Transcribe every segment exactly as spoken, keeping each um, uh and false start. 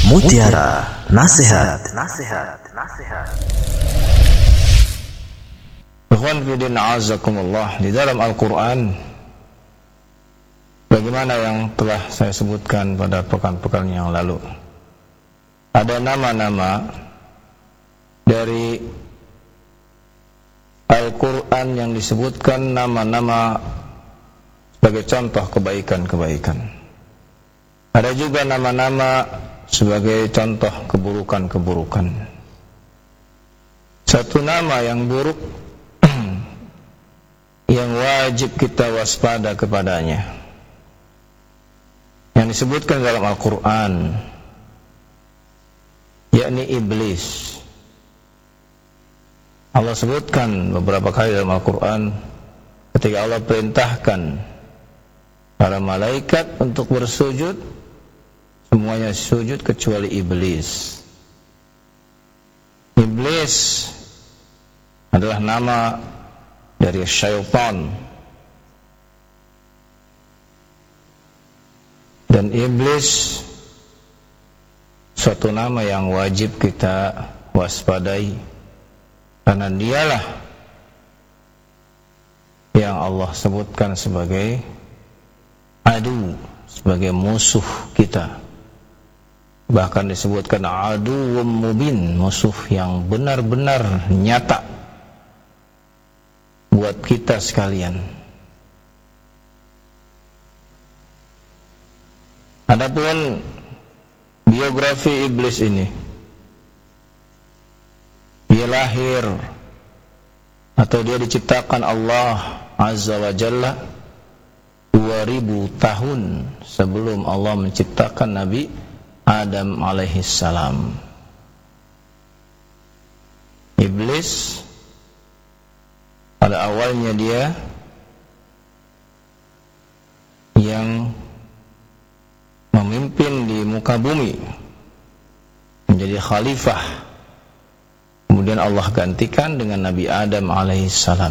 Mutiara Nasihat. Nasihat. Nasihat. Ikhwan fillah a'azakumullah, di dalam Al-Quran, bagaimana yang telah saya sebutkan pada pekan-pekan yang lalu, ada nama-nama dari Al-Quran yang disebutkan nama-nama sebagai contoh kebaikan-kebaikan. Ada juga nama-nama sebagai contoh keburukan-keburukan. Satu nama yang buruk yang wajib kita waspada kepadanya, yang disebutkan dalam Al-Quran, yakni iblis. Allah sebutkan beberapa kali dalam Al-Quran ketika Allah perintahkan para malaikat untuk bersujud, semuanya sujud kecuali iblis. Iblis adalah nama dari syaitan, dan iblis suatu nama yang wajib kita waspadai, karena dialah yang Allah sebutkan sebagai adu, sebagai musuh kita. Bahkan disebutkan aduwwum mubin, musuh yang benar-benar nyata buat kita sekalian. Adapun biografi iblis ini, dia lahir atau dia diciptakan Allah Azza wa Jalla dua ribu tahun sebelum Allah menciptakan Nabi Adam alaihi salam. Iblis pada awalnya dia yang memimpin di muka bumi, menjadi khalifah. Kemudian Allah gantikan dengan Nabi Adam alaihi salam.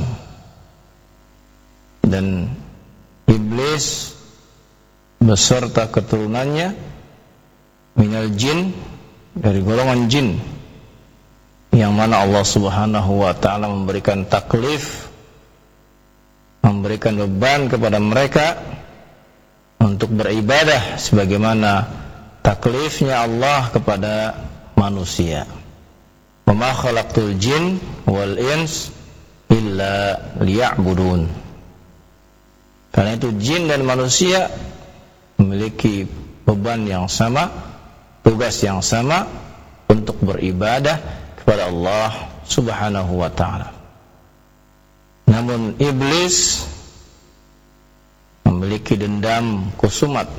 Dan iblis beserta keturunannya minal jin, dari golongan jin, yang mana Allah subhanahu wa ta'ala memberikan taklif, memberikan beban kepada mereka untuk beribadah sebagaimana taklifnya Allah kepada manusia. Wa ma khalaqtul jin wal ins illa liya'budun. Karena itu jin dan manusia memiliki beban yang sama, tugas yang sama untuk beribadah kepada Allah subhanahu wa ta'ala. Namun iblis memiliki dendam kusumat,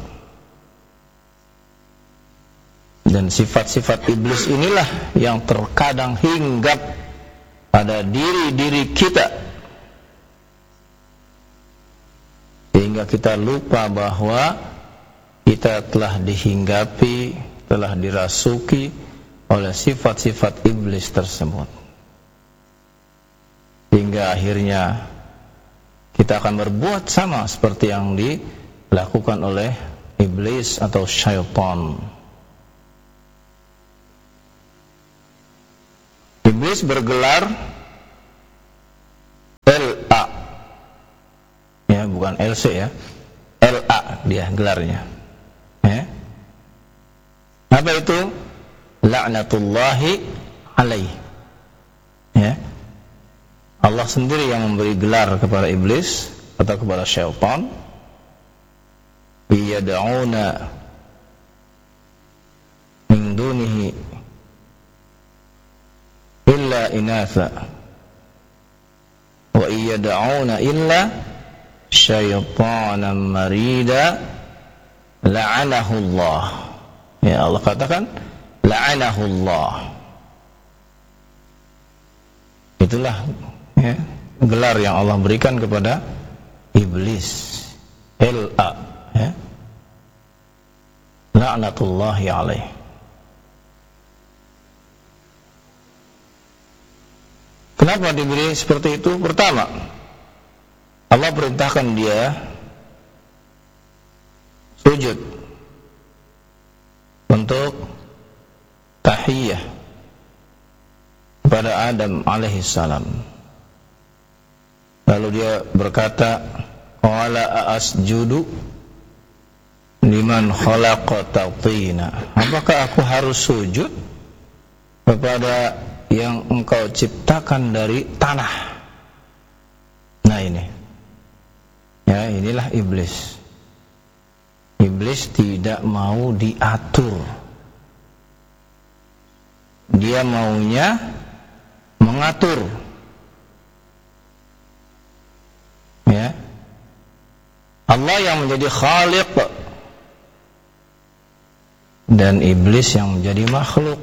dan sifat-sifat iblis inilah yang terkadang hinggap pada diri-diri kita, sehingga kita lupa bahwa kita telah dihinggapi, telah dirasuki oleh sifat-sifat iblis tersebut, hingga akhirnya kita akan berbuat sama seperti yang dilakukan oleh iblis atau syaitan. Iblis bergelar L A, ya, bukan L C ya, L A dia gelarnya. Ya. Apa itu? La'natullahi alaih. Ya. Allah sendiri yang memberi gelar kepada iblis atau kepada syaitan. Yad'una min dunihi illa inatha wa yad'una illa syaitanan marida la'anahu Allah. Ya, Allah katakan la'anahu Allah. Itulah, ya, gelar yang Allah berikan kepada iblis, L A, ya, la'natullahi alaih. Kenapa diberi seperti itu? Pertama, Allah perintahkan dia sujud untuk ilahiyah kepada Adam alaihissalam. Lalu dia berkata, qala asjudu liman khalaqta tina. Apakah aku harus sujud kepada yang engkau ciptakan dari tanah? Nah ini, ya inilah iblis. Iblis tidak mau diatur. Dia maunya mengatur. Ya. Allah yang menjadi khaliq dan iblis yang menjadi makhluk.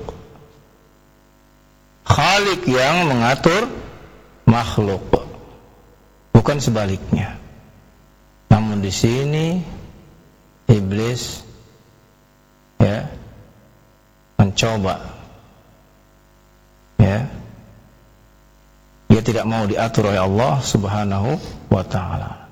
Khaliq yang mengatur makhluk, bukan sebaliknya. Namun di sini iblis ya mencoba, ya, dia tidak mau diatur oleh Allah Subhanahu wa ta'ala.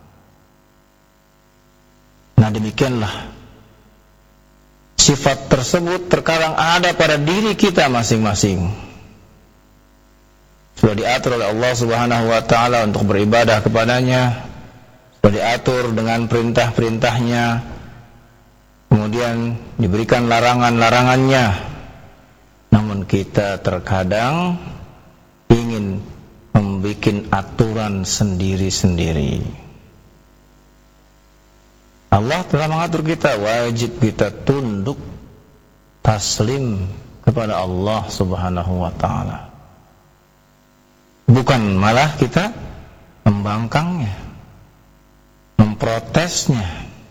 Nah demikianlah sifat tersebut terkadang ada pada diri kita masing-masing. Sudah diatur oleh Allah Subhanahu wa ta'ala untuk beribadah kepadanya, sudah diatur dengan perintah-perintahnya, kemudian diberikan larangan-larangannya. Namun kita terkadang ingin membuat aturan sendiri-sendiri. Allah telah mengatur kita, wajib kita tunduk taslim kepada Allah Subhanahu wa ta'ala. Bukan malah kita membangkangnya, memprotesnya.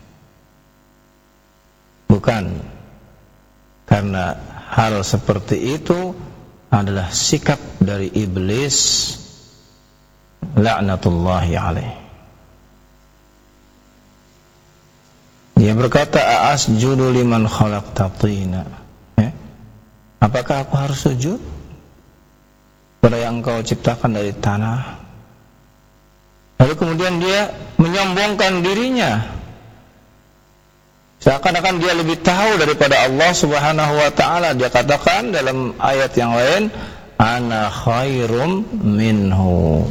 Bukan. Karena hal seperti itu adalah sikap dari iblis la'natullahi alaih. Dia berkata, asjudu liman khalaqta tina. Ya? Apakah aku harus sujud pada yang engkau ciptakan dari tanah? Lalu kemudian dia menyombongkan dirinya, seakan-akan dia lebih tahu daripada Allah Subhanahu wa ta'ala. Dia katakan dalam ayat yang lain, ana khairum minhu.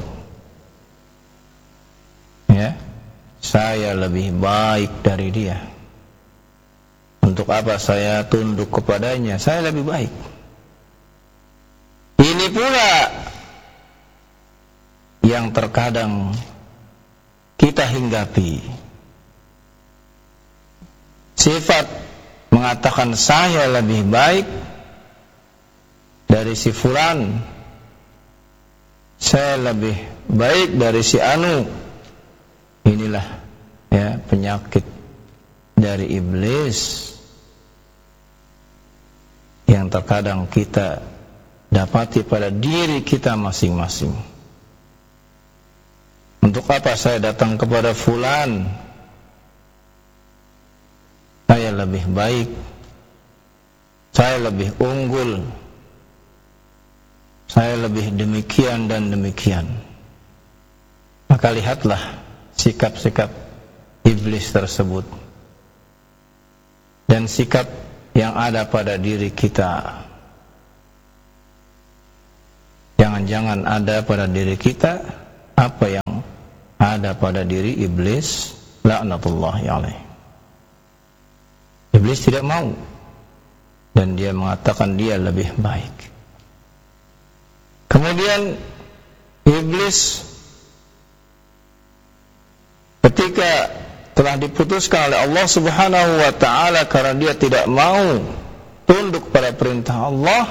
Ya, saya lebih baik dari dia. Untuk apa saya tunduk kepadanya? Saya lebih baik. Ini pula yang terkadang kita hinggapi. Sifat mengatakan saya lebih baik dari si fulan, saya lebih baik dari si anu. Inilah ya penyakit dari iblis yang terkadang kita dapati pada diri kita masing-masing. Untuk apa saya datang kepada fulan? Saya lebih baik, saya lebih unggul, saya lebih demikian dan demikian. Maka lihatlah sikap-sikap iblis tersebut dan sikap yang ada pada diri kita. Jangan-jangan ada pada diri kita apa yang ada pada diri iblis la'natullahi alaih. Iblis tidak mau dan dia mengatakan dia lebih baik. Kemudian iblis ketika telah diputuskan oleh Allah Subhanahu wa ta'ala karena dia tidak mau tunduk pada perintah Allah,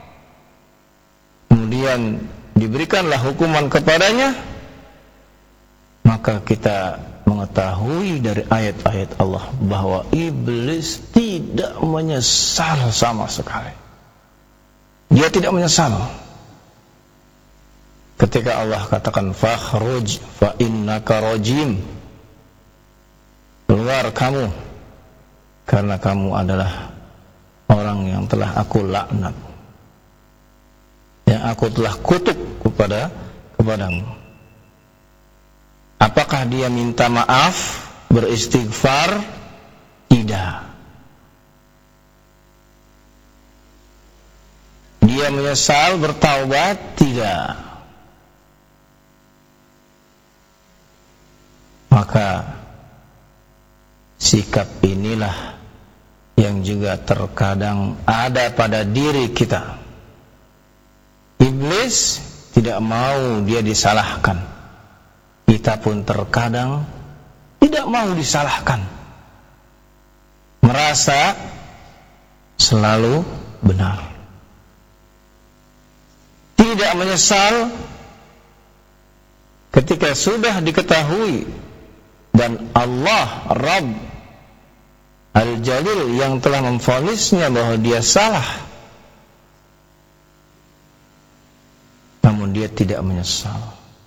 kemudian diberikanlah hukuman kepadanya, maka kita mengetahui dari ayat-ayat Allah bahwa iblis tidak menyesal sama sekali. Dia tidak menyesal ketika Allah katakan fakhruj fa innaka rajim, keluar kamu karena kamu adalah orang yang telah aku laknat, yang aku telah kutuk kepada kepadamu. Apakah dia minta maaf, beristighfar? Tidak. Dia menyesal, bertaubat? Tidak. Maka sikap inilah yang juga terkadang ada pada diri kita. Iblis tidak mau dia disalahkan. Kita pun terkadang tidak mau disalahkan. Merasa selalu benar. Tidak menyesal ketika sudah diketahui dan Allah Rabb Al-Jalil yang telah memvonisnya bahwa dia salah, namun dia tidak menyesal.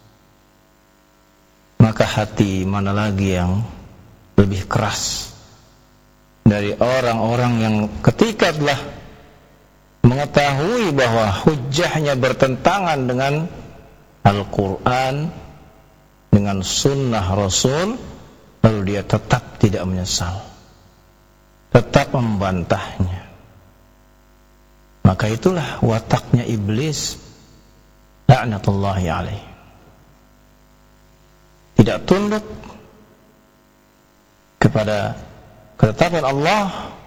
Maka hati mana lagi yang lebih keras dari orang-orang yang ketika telah mengetahui bahwa hujjahnya bertentangan dengan Al-Quran, dengan sunnah Rasul, lalu dia tetap tidak menyesal, tetap membantahnya. Maka itulah wataknya iblis, laknatullahi alaih. Tidak tunduk kepada ketetapan Allah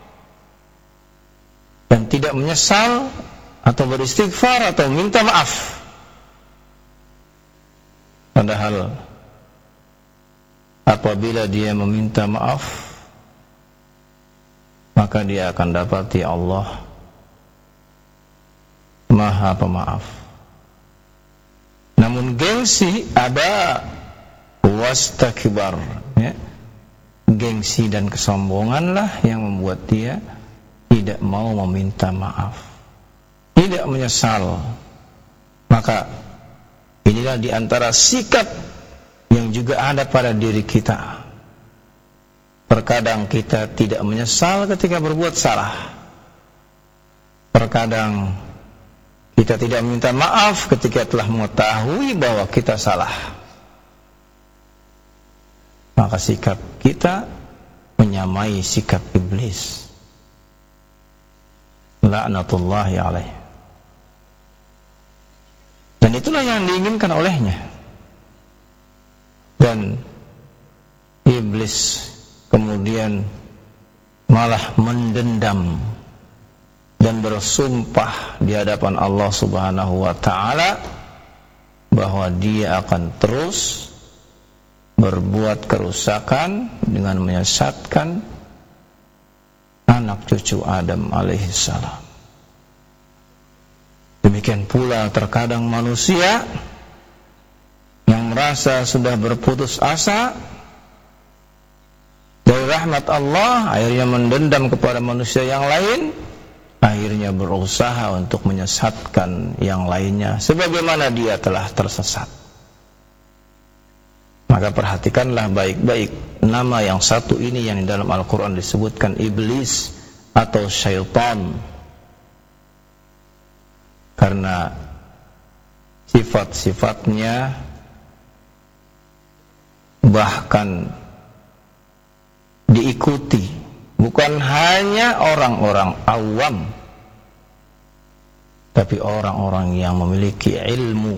dan tidak menyesal atau beristighfar atau minta maaf. Padahal apabila dia meminta maaf, maka dia akan dapati Allah Maha Pemaaf. Namun gengsi ada, wastakbar, ya. Gengsi dan kesombonganlah yang membuat dia tidak mau meminta maaf, tidak menyesal. Maka inilah diantara sikap yang juga ada pada diri kita. Terkadang kita tidak menyesal ketika berbuat salah. Terkadang kita tidak meminta maaf ketika telah mengetahui bahwa kita salah. Maka sikap kita menyamai sikap iblis, laknatullahi alaih. Dan itulah yang diinginkan olehnya. Dan iblis kemudian malah mendendam dan bersumpah di hadapan Allah Subhanahu wa ta'ala bahwa dia akan terus berbuat kerusakan dengan menyesatkan anak cucu Adam alaihissalam. Demikian pula terkadang manusia yang merasa sudah berputus asa dari rahmat Allah, akhirnya mendendam kepada manusia yang lain, akhirnya berusaha untuk menyesatkan yang lainnya sebagaimana dia telah tersesat. Maka perhatikanlah baik-baik nama yang satu ini yang di dalam Al-Quran disebutkan iblis atau syaitan, karena sifat-sifatnya bahkan diikuti bukan hanya orang-orang awam, tapi orang-orang yang memiliki ilmu.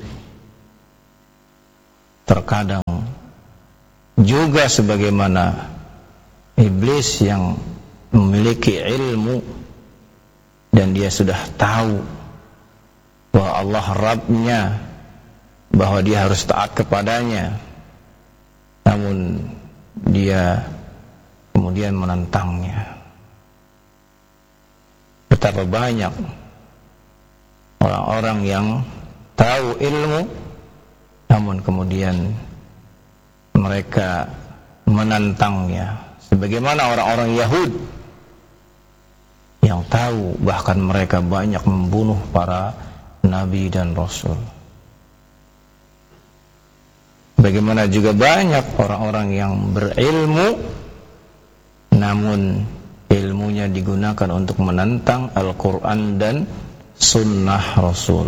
Terkadang juga sebagaimana iblis yang memiliki ilmu dan dia sudah tahu bahwa Allah Rabbnya, bahwa dia harus taat kepadanya, namun dia kemudian menentangnya. Betapa banyak orang-orang yang tahu ilmu, namun kemudian mereka menentangnya, sebagaimana orang-orang Yahudi yang tahu bahkan mereka banyak membunuh para nabi dan rasul. Bagaimana juga banyak orang-orang yang berilmu namun ilmunya digunakan untuk menentang Al-Quran dan sunnah Rasul.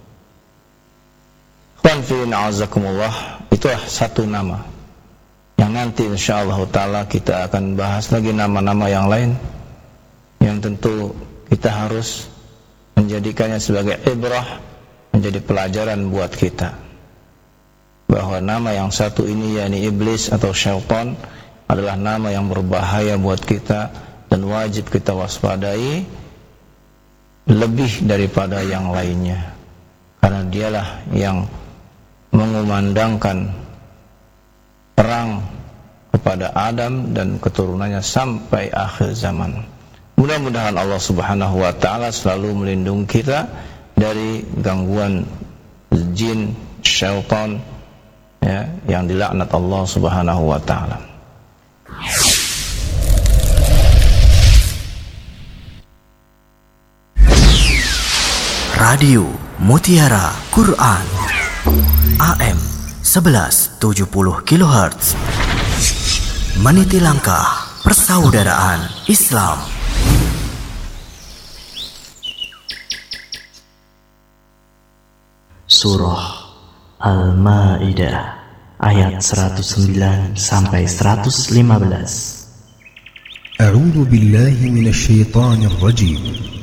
Itulah satu nama yang nanti insyaallah ta'ala kita akan bahas lagi nama-nama yang lain yang tentu kita harus menjadikannya sebagai ibrah, menjadi pelajaran buat kita bahwa nama yang satu ini, yakni iblis atau syaitan, adalah nama yang berbahaya buat kita dan wajib kita waspadai lebih daripada yang lainnya, karena dialah yang mengumandangkan perang kepada Adam dan keturunannya sampai akhir zaman. Mudah-mudahan Allah Subhanahu wa taala selalu melindungi kita dari gangguan jin, syaitan, ya, yang dilaknat Allah Subhanahu wa taala. Radio Mutiara Quran A M sebelas tujuh puluh kilohertz, meniti langkah persaudaraan Islam. Surah Al-Maidah ayat seratus sembilan sampai seratus lima belas. A'udzu billahi minasy syaithanir rajim.